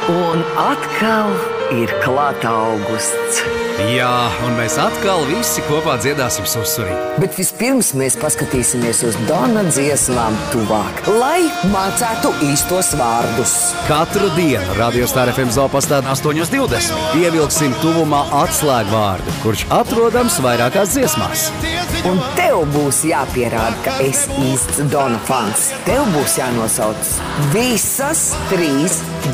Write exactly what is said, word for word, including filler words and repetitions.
Un atkal ir klāta augusts. Jā, un mēs atkal visi kopā dziedāsim Susuri. Bet vispirms mēs paskatīsimies uz Dona dziesmām tuvāk, lai mācētu īstos vārdus. Katru dienu Radio Star F M zopastā astoņos divdesmit ievilksim tuvumā atslēgvārdu, kurš atrodams vairākās dziesmās. Un tev būs jāpierāda, ka esi īsts Dona fans. Tev būs jānosauc visas trīs